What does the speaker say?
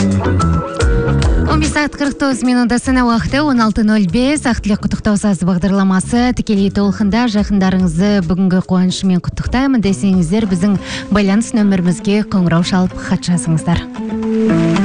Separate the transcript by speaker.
Speaker 1: 15:49 сана уақыты 16:05 ақтілек құттықтау сазы бағдарламасы тікелей толқында. Жақындарыңызды бүгінгі қуанышымен құттықтаймын десеңіздер біздің байланыс нөмірімізге қоңырау шалып хат жазыңыздар.